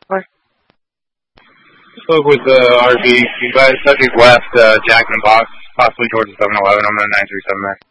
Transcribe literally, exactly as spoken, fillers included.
for? Spoke with the uh, R V. You guys, subject left uh, Jackson Box, possibly towards the seven eleven. I'm in a nine three seven there.